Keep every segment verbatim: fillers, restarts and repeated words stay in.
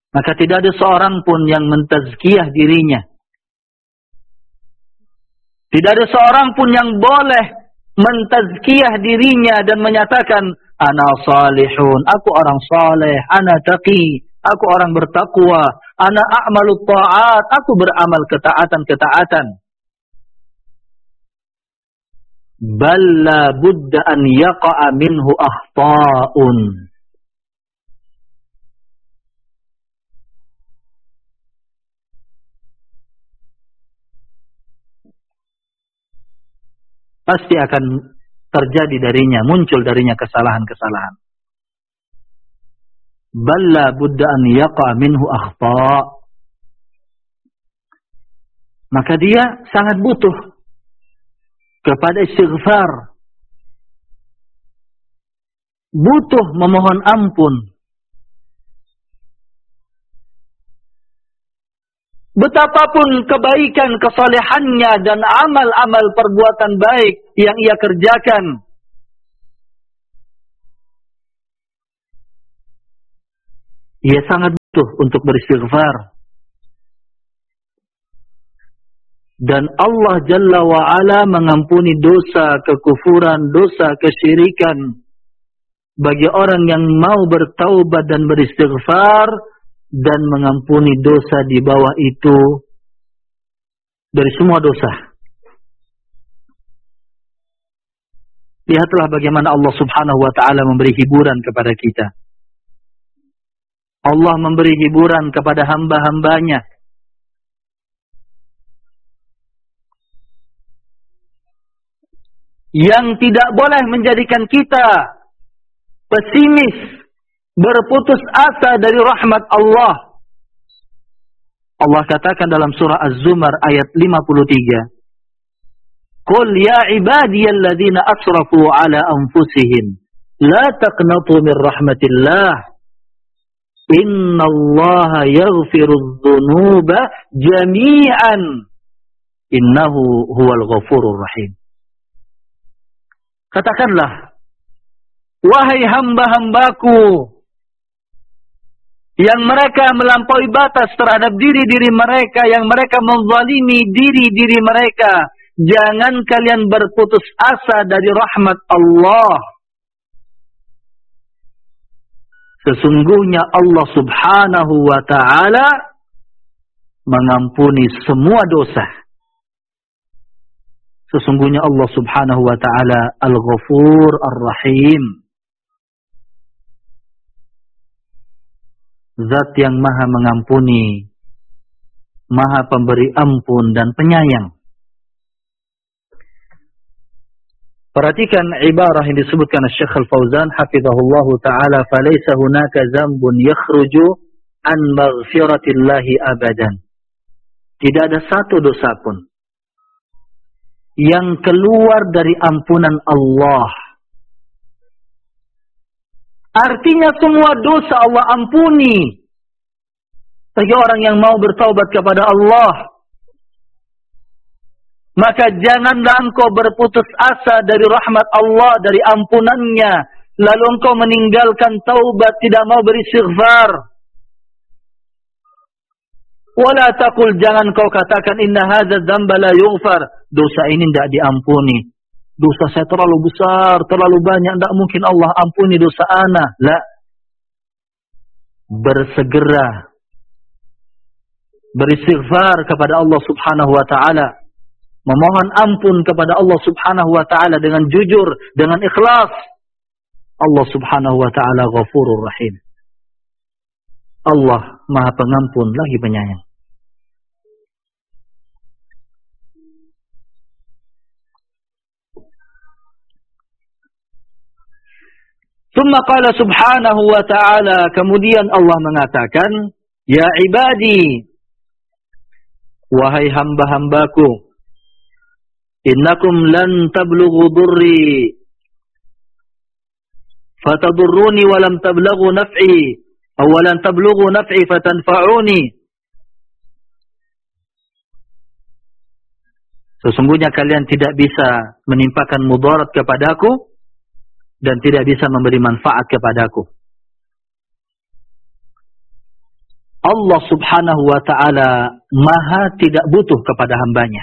Maka tidak ada seorang pun yang mentazkiyah dirinya. Tidak ada seorang pun yang boleh mentazkiyah dirinya dan menyatakan, ana salihun, aku orang saleh, ana taqi, aku orang bertakwa, ana a'malu ta'at, aku beramal ketaatan-ketaatan. Bal la budda an yaqa'a minhu akhta'un. Pasti akan terjadi darinya, muncul darinya kesalahan-kesalahan. Balla budda an yaqa minhu akhta'. Maka dia sangat butuh kepada istighfar. Butuh memohon ampun. Betapapun kebaikan, kesalehannya dan amal-amal perbuatan baik yang ia kerjakan, ia sangat butuh untuk beristighfar. Dan Allah Jalla wa'ala mengampuni dosa kekufuran, dosa kesyirikan bagi orang yang mau bertaubat dan beristighfar, dan mengampuni dosa di bawah itu dari semua dosa. Lihatlah bagaimana Allah Subhanahu wa ta'ala memberi hiburan kepada kita. Allah memberi hiburan kepada hamba-hambanya. Yang tidak boleh menjadikan kita pesimis, berputus asa dari rahmat Allah. Allah katakan dalam surah Az-Zumar ayat lima puluh tiga. Qul ya ibadiyalladzina asrafu ala anfusihim la taqnatu min rahmatillah. Innallaha yaghfirudz dzunuba jami'an. Innahu huwal ghafurur rahim. Katakanlah, wahai hamba-hambaku yang mereka melampaui batas terhadap diri-diri mereka, yang mereka menzalimi diri-diri mereka, jangan kalian berputus asa dari rahmat Allah. Sesungguhnya Allah Subhanahu wa ta'ala mengampuni semua dosa. Sesungguhnya Allah Subhanahu wa ta'ala Al-Ghafur Ar-Rahim. Zat yang maha mengampuni, maha pemberi ampun dan penyayang. Perhatikan ibarah yang disebutkan Syekh Al-Fauzan hafizahullahu ta'ala, falaysa hunaka zambun yakhruju an maghfiratillahi abadan. Tidak ada satu dosa pun yang keluar dari ampunan Allah. Artinya semua dosa Allah ampuni bagi orang yang mau bertaubat kepada Allah. Maka janganlah engkau berputus asa dari rahmat Allah, dari ampunannya, lalu engkau meninggalkan taubat, tidak mau beristighfar. Wala taqul, jangan kau katakan inna hadza dzamba la yughfar, dosa ini tidak diampuni. Dosa saya terlalu besar, terlalu banyak, tidak mungkin Allah ampuni dosa ana. La. Bersegera beristighfar kepada Allah Subhanahu wa ta'ala. Memohon ampun kepada Allah Subhanahu wa ta'ala dengan jujur, dengan ikhlas. Allah Subhanahu wa ta'ala Ghafurur Rahim. Allah Maha Pengampun lagi penyayang. Tsumma qala subhanahu wa ta'ala, kemudian Allah mengatakan, ya ibadi, wahai hamba-hambaku, innakum lan tablughu durri fatadurruni wa lam tablughu naf'i aw lan tablughu naf'i fatanfa'uni. Sesungguhnya kalian tidak bisa menimpakan mudarat kepadaku dan tidak bisa memberi manfaat kepadaku. Allah subhanahu wa ta'ala maha tidak butuh kepada hambanya.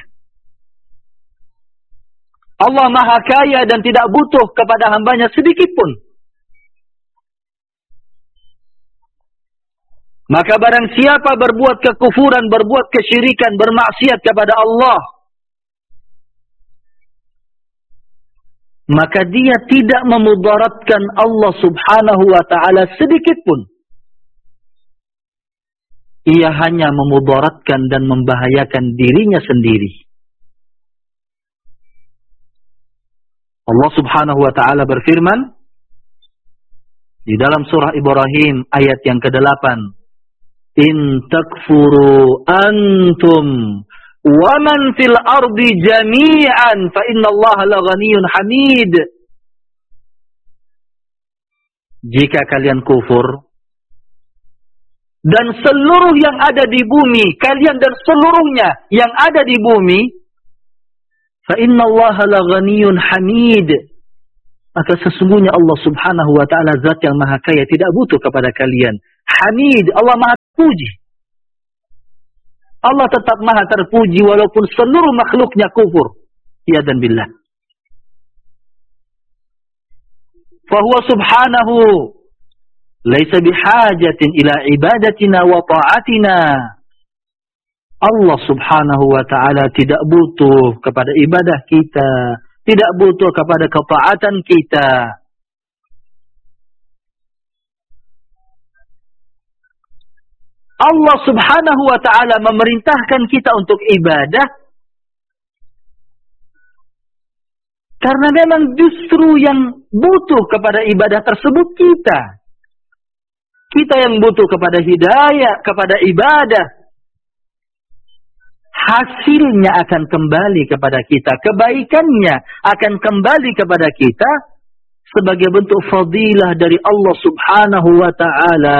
Allah maha kaya dan tidak butuh kepada hambanya sedikit pun. Maka barang siapa berbuat kekufuran, berbuat kesyirikan, bermaksiat kepada Allah, maka dia tidak memudaratkan Allah subhanahu wa ta'ala sedikit pun. Ia hanya memudaratkan dan membahayakan dirinya sendiri. Allah subhanahu wa ta'ala berfirman di dalam surah Ibrahim ayat yang kedelapan, in takfuru antum wa man fil ardi jami'an fa innallaha laghaniyyun hamid. Jika kalian kufur dan seluruh yang ada di bumi, kalian dan seluruhnya yang ada di bumi, fa innallaha laghaniyyun hamid, maka sesungguhnya Allah subhanahu wa ta'ala zat yang maha kaya, tidak butuh kepada kalian. Hamid, Allah maha terpuji. Allah tetap maha terpuji walaupun seluruh makhluknya kufur. Ya dan billah. Fahuwa subhanahu laisa bihajatin ila ibadatina wa ta'atina. Allah subhanahu wa ta'ala tidak butuh kepada ibadah kita, tidak butuh kepada ketaatan kita. Allah subhanahu wa ta'ala memerintahkan kita untuk ibadah karena memang justru yang butuh kepada ibadah tersebut kita. Kita yang butuh kepada hidayah, kepada ibadah. Hasilnya akan kembali kepada kita. Kebaikannya akan kembali kepada kita sebagai bentuk fadilah dari Allah subhanahu wa ta'ala.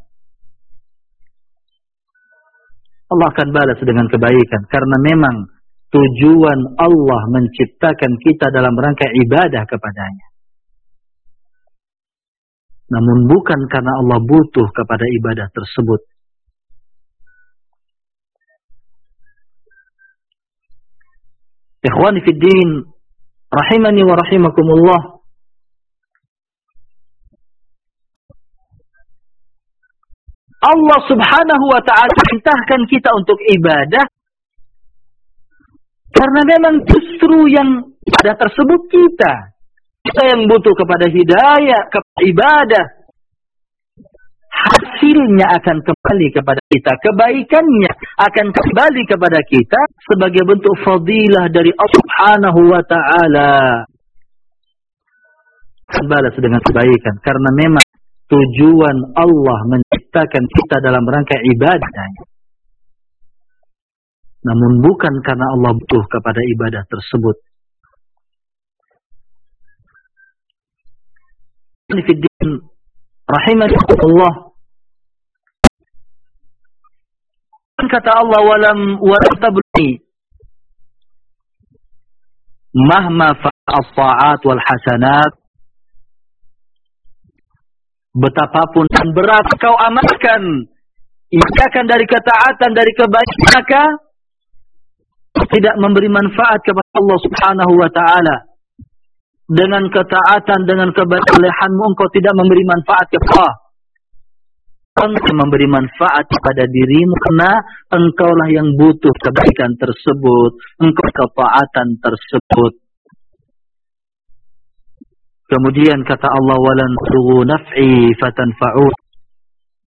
Allah akan balas dengan kebaikan. Karena memang tujuan Allah menciptakan kita dalam rangka ibadah kepadanya. Namun bukan karena Allah butuh kepada ibadah tersebut. Ikhwani fid din, rahimani wa rahimakumullah. Allah subhanahu wa ta'ala perintahkan kita untuk ibadah karena memang justru yang pada tersebut kita. Kita yang butuh kepada hidayah, kepada ibadah. Hasilnya akan kembali kepada kita. Kebaikannya akan kembali kepada kita sebagai bentuk fadilah dari Allah subhanahu wa ta'ala. Akan balas dengan kebaikan karena memang tujuan Allah menciptakan kita dalam rangka ibadahnya. Namun bukan karena Allah butuh kepada ibadah tersebut. Fiddin rahimahullah. Kata Allah, walam waratabni mahma fa'as ta'at wal hasanat. Betapapun dan berat kau amalkan, iakan dari ketaatan, dari kebaikan, maka tidak memberi manfaat kepada Allah subhanahu wa ta'ala. Dengan ketaatan, dengan kebaikanmu engkau tidak memberi manfaat kepada Allah. Engkau memberi manfaat kepada dirimu karena engkaulah yang butuh kebaikan tersebut, engkau ketaatan tersebut. Kemudian kata Allah, walan tughu naf'i fatanfa'u.